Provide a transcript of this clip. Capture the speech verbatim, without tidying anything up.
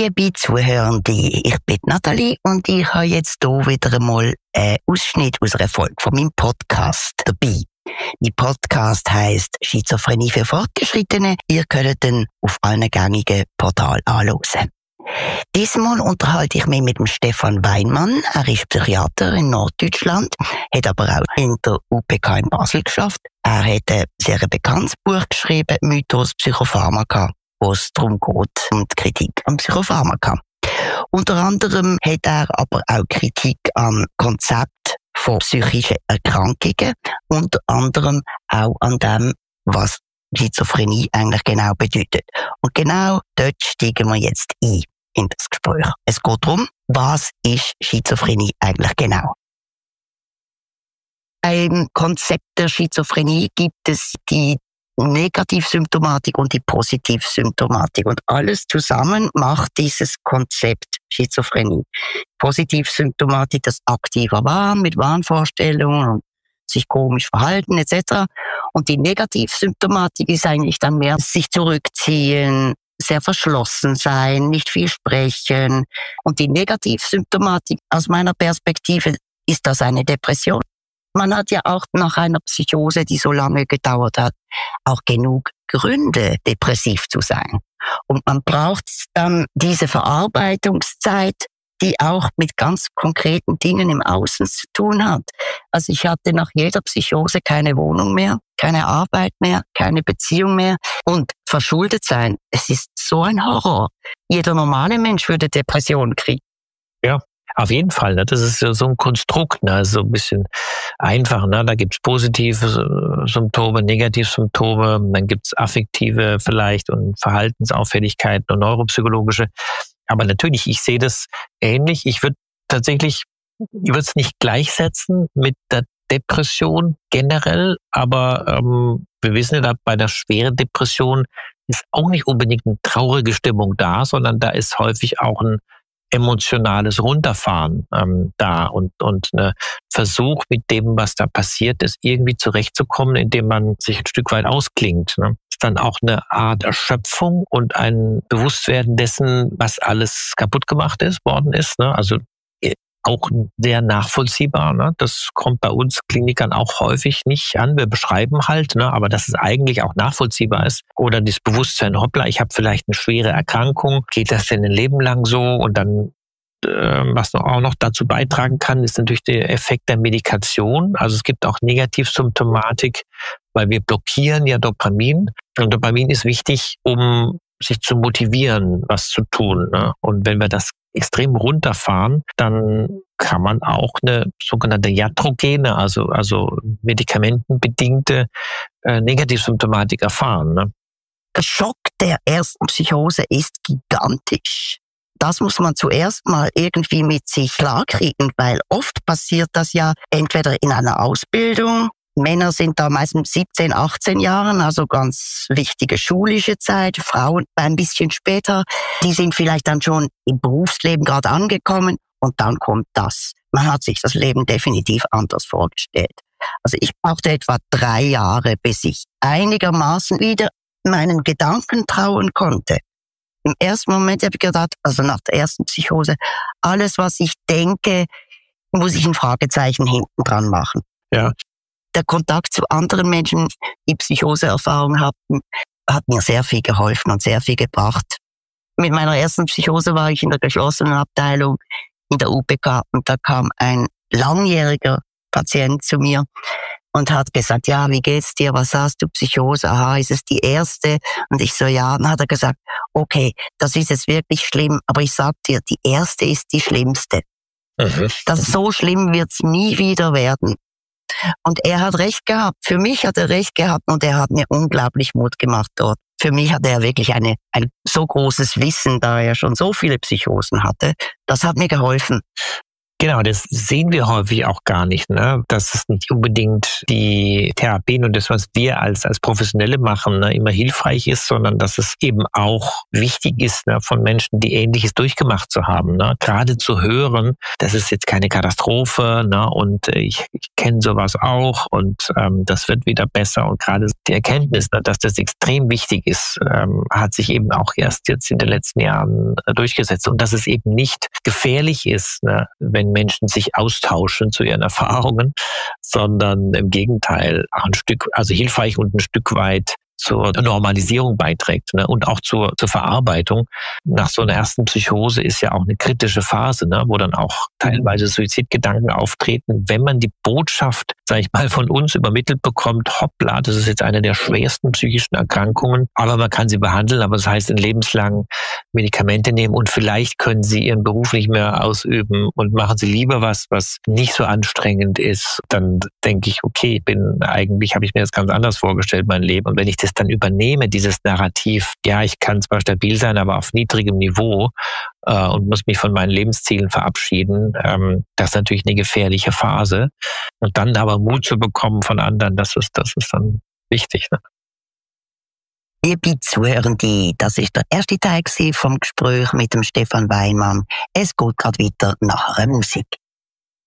Liebe Zuhörende, ich bin Nathalie und ich habe jetzt hier wieder einmal einen Ausschnitt aus einer Folge von meinem Podcast dabei. Mein Podcast heisst Schizophrenie für Fortgeschrittene. Ihr könnt ihn auf allen gängigen Portalen anhören. Diesmal unterhalte ich mich mit dem Stefan Weinmann. Er ist Psychiater in Norddeutschland, hat aber auch in der U P K in Basel geschafft. Er hat ein sehr bekanntes Buch geschrieben, Mythos Psychopharmaka, wo es darum geht, um die Kritik an Psychopharmaka. Unter anderem hat er aber auch Kritik an Konzept von psychischen Erkrankungen, unter anderem auch an dem, was Schizophrenie eigentlich genau bedeutet. Und genau dort steigen wir jetzt ein in das Gespräch. Es geht darum, was ist Schizophrenie eigentlich genau? Im Konzept der Schizophrenie gibt es die Negativsymptomatik und die Positivsymptomatik. Und alles zusammen macht dieses Konzept Schizophrenie. Positivsymptomatik, das aktive Wahn mit Wahnvorstellungen und sich komisch verhalten et cetera. Und die Negativsymptomatik ist eigentlich dann mehr sich zurückziehen, sehr verschlossen sein, nicht viel sprechen. Und die Negativsymptomatik aus meiner Perspektive ist das eine Depression. Man hat ja auch nach einer Psychose, die so lange gedauert hat, auch genug Gründe, depressiv zu sein. Und man braucht dann diese Verarbeitungszeit, die auch mit ganz konkreten Dingen im Außen zu tun hat. Also ich hatte nach jeder Psychose keine Wohnung mehr, keine Arbeit mehr, keine Beziehung mehr und verschuldet sein. Es ist so ein Horror. Jeder normale Mensch würde Depressionen kriegen. Ja. Auf jeden Fall, ne? Das ist so ein Konstrukt, ne? So ein bisschen einfach, ne? Da gibt's positive Symptome, Negativsymptome, dann gibt's affektive vielleicht und Verhaltensauffälligkeiten und neuropsychologische. Aber natürlich, ich sehe das ähnlich. Ich würde tatsächlich, ich würde es nicht gleichsetzen mit der Depression generell, aber ähm, wir wissen ja, bei der schweren Depression ist auch nicht unbedingt eine traurige Stimmung da, sondern da ist häufig auch ein emotionales Runterfahren ähm, da und und ein Versuch, mit dem, was da passiert ist, irgendwie zurechtzukommen, indem man sich ein Stück weit ausklingt. Ne? Ist dann auch eine Art Erschöpfung und ein Bewusstwerden dessen, was alles kaputt gemacht ist, worden ist. Ne? Also auch sehr nachvollziehbar. Ne? Das kommt bei uns Klinikern auch häufig nicht an. Wir beschreiben halt, ne? aber dass es eigentlich auch nachvollziehbar ist. Oder das Bewusstsein, hoppla, ich habe vielleicht eine schwere Erkrankung. Geht das denn ein Leben lang so? Und dann, äh, was noch, auch noch dazu beitragen kann, ist natürlich der Effekt der Medikation. Also es gibt auch Negativsymptomatik, weil wir blockieren ja Dopamin. Und Dopamin ist wichtig, um sich zu motivieren, was zu tun. Ne? Und wenn wir das extrem runterfahren, dann kann man auch eine sogenannte iatrogene, also also medikamentenbedingte äh, Negativsymptomatik erfahren. Ne? Der Schock der ersten Psychose ist gigantisch. Das muss man zuerst mal irgendwie mit sich klarkriegen, weil oft passiert das ja entweder in einer Ausbildung. Männer sind da meistens siebzehn, achtzehn Jahren, also ganz wichtige schulische Zeit. Frauen ein bisschen später, die sind vielleicht dann schon im Berufsleben gerade angekommen und dann kommt das. Man hat sich das Leben definitiv anders vorgestellt. Also ich brauchte etwa drei Jahre, bis ich einigermaßen wieder meinen Gedanken trauen konnte. Im ersten Moment habe ich gedacht, also nach der ersten Psychose, alles was ich denke, muss ich ein Fragezeichen hinten dran machen. Ja. Der Kontakt zu anderen Menschen, die Psychoseerfahrung hatten, hat mir sehr viel geholfen und sehr viel gebracht. Mit meiner ersten Psychose war ich in der geschlossenen Abteilung in der U P K und da kam ein langjähriger Patient zu mir und hat gesagt, ja, wie geht's dir, was hast du, Psychose, aha, ist es die erste? Und ich so, ja, dann hat er gesagt, okay, das ist jetzt wirklich schlimm, aber ich sag dir, die erste ist die schlimmste. Mhm. Das so schlimm wird's nie wieder werden. Und er hat recht gehabt. Für mich hat er recht gehabt und er hat mir unglaublich Mut gemacht dort. Für mich hatte er wirklich eine, ein so großes Wissen, da er schon so viele Psychosen hatte. Das hat mir geholfen. Genau, das sehen wir häufig auch gar nicht, ne? Dass es nicht unbedingt die Therapien und das, was wir als, als Professionelle machen, ne, immer hilfreich ist, sondern dass es eben auch wichtig ist, ne, von Menschen, die Ähnliches durchgemacht zu haben, ne? Gerade zu hören, das ist jetzt keine Katastrophe, ne? Und ich, ich kenne sowas auch und ähm, das wird wieder besser. Und gerade die Erkenntnis, ne, dass das extrem wichtig ist, ähm, hat sich eben auch erst jetzt in den letzten Jahren äh, durchgesetzt. Und dass es eben nicht gefährlich ist, ne, wenn Menschen sich austauschen zu ihren Erfahrungen, sondern im Gegenteil auch ein Stück, also hilfreich und ein Stück weit zur Normalisierung beiträgt, ne? Und auch zur, zur Verarbeitung. Nach so einer ersten Psychose ist ja auch eine kritische Phase, ne? Wo dann auch teilweise Suizidgedanken auftreten. Wenn man die Botschaft, sage ich mal, von uns übermittelt bekommt, hoppla, das ist jetzt eine der schwersten psychischen Erkrankungen, aber man kann sie behandeln, aber das heißt, in lebenslang Medikamente nehmen und vielleicht können sie ihren Beruf nicht mehr ausüben und machen sie lieber was, was nicht so anstrengend ist, dann denke ich, okay, ich bin eigentlich, habe ich mir das ganz anders vorgestellt, mein Leben. Und wenn ich das dann übernehme, dieses Narrativ, ja, ich kann zwar stabil sein, aber auf niedrigem Niveau äh, und muss mich von meinen Lebenszielen verabschieden, ähm, das ist natürlich eine gefährliche Phase. Und dann aber Mut zu bekommen von anderen, das ist, das ist dann wichtig. Ne? Liebe Zuhörende, das ist der erste Teil vom Gespräch mit dem Stefan Weinmann. Es geht gerade weiter nach einer Musik.